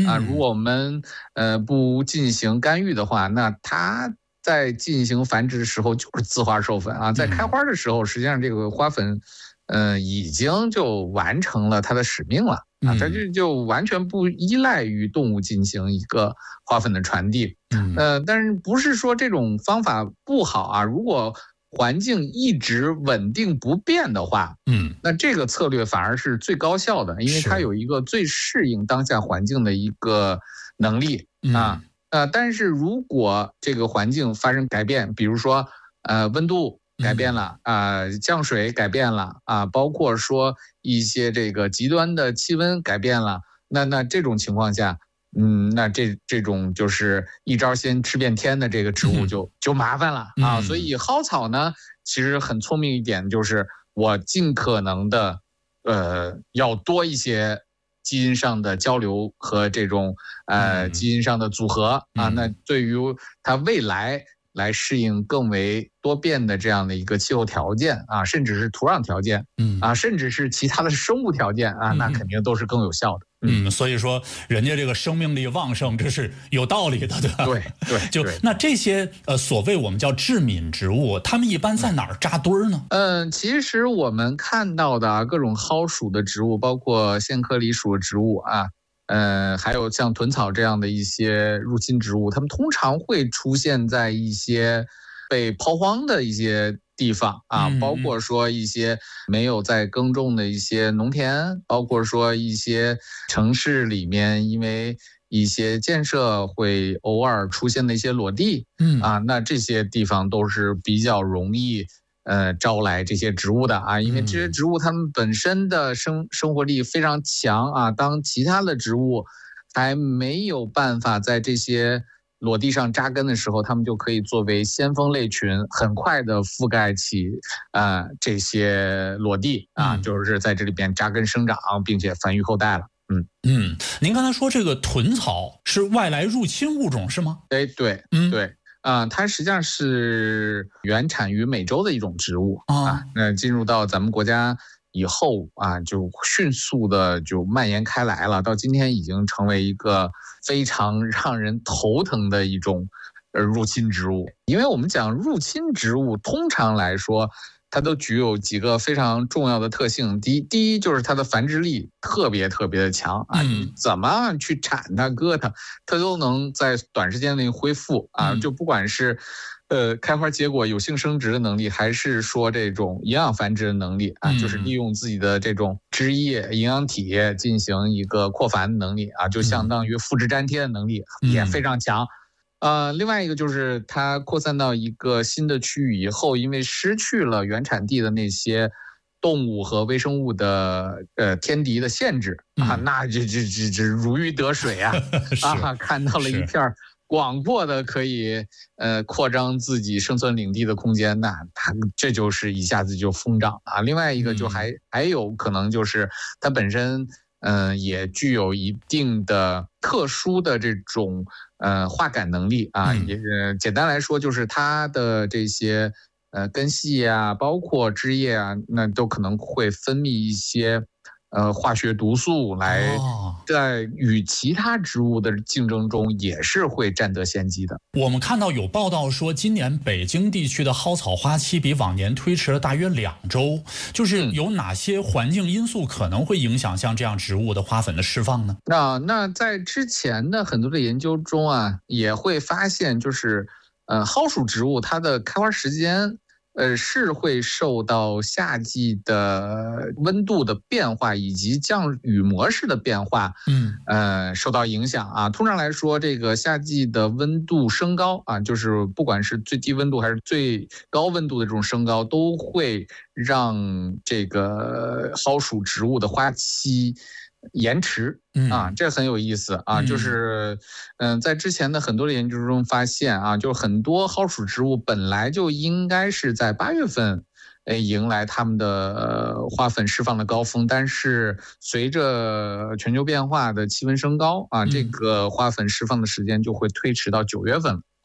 如果我们不进行干预的话，那它在进行繁殖的时候就是自花授粉啊，在开花的时候，实际上这个花粉已经就完成了它的使命了啊，它就完全不依赖于动物进行一个花粉的传递。但是不是说这种方法不好啊？如果环境一直稳定不变的话，那这个策略反而是最高效的，因为它有一个最适应当下环境的一个能力啊。但是如果这个环境发生改变，比如说温度改变了降水改变了包括说一些这个极端的气温改变了，那这种情况下，那这种就是一招先吃遍天的这个植物就麻烦了啊。所以蒿草呢，其实很聪明一点，就是我尽可能的要多一些基因上的交流和这种基因上的组合啊，那对于它未来来适应更为多变的这样的一个气候条件啊，甚至是土壤条件，甚至是其他的生物条件啊，那肯定都是更有效的。 所以说人家这个生命力旺盛，这是有道理的，对吧？ 对， 那这些所谓我们叫致敏植物，它们一般在哪儿扎堆儿呢？ 其实我们看到的各种蒿属的植物，包括苋科里属的植物啊，还有像豚草这样的一些入侵植物，它们通常会出现在一些被抛荒的一些地方啊，包括说一些没有在耕种的一些农田，包括说一些城市里面因为一些建设会偶尔出现的一些裸地，那这些地方都是比较容易招来这些植物的啊，因为这些植物它们本身的生活力非常强啊，当其他的植物还没有办法在这些裸地上扎根的时候，它们就可以作为先锋类群，很快的覆盖起这些裸地啊，就是在这里边扎根生长，并且繁育后代了。 您刚才说这个豚草是外来入侵物种是吗？ 对。它实际上是原产于美洲的一种植物那进入到咱们国家以后就迅速的就蔓延开来了，到今天已经成为一个非常让人头疼的一种入侵植物。因为我们讲入侵植物，通常来说它都具有几个非常重要的特性。第一就是它的繁殖力特别的强你怎么去铲它割它都能在短时间内恢复就不管是开花结果有性生殖的能力，还是说这种营养繁殖的能力就是利用自己的这种汁液营养体进行一个扩繁的能力就相当于复制粘贴的能力也非常强。另外一个就是它扩散到一个新的区域以后，因为失去了原产地的那些动物和微生物的天敌的限制那就如鱼得水看到了一片广阔的可以扩张自己生存领地的空间，那它这就是一下子就疯长另外一个就还有可能就是它本身也具有一定的特殊的这种化感能力也简单来说就是它的这些根系包括枝叶那都可能会分泌一些化学毒素来在与其他植物的竞争中也是会占得先机的。 我们看到有报道说，今年北京地区的蒿草花期比往年推迟了大约2周，就是有哪些环境因素可能会影响像这样植物的花粉的释放呢？ 那在之前的很多的研究中也会发现，就是蒿属植物它的开花时间是会受到夏季的温度的变化以及降雨模式的变化受到影响通常来说，这个夏季的温度升高就是不管是最低温度还是最高温度的这种升高，都会让这个蒿属植物的花期延迟这很有意思就是在之前的很多的研究中发现就是很多蒿属植物本来就应该是在8月份迎来它们的花粉释放的高峰，但是随着全球变化的气温升高这个花粉释放的时间就会推迟到9月份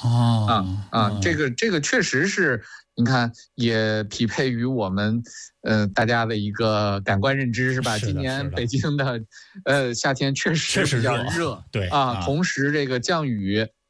这个确实是，你看也匹配于我们大家的一个感官认知，是吧？今年北京的夏天确实比较热， 对同时这个降雨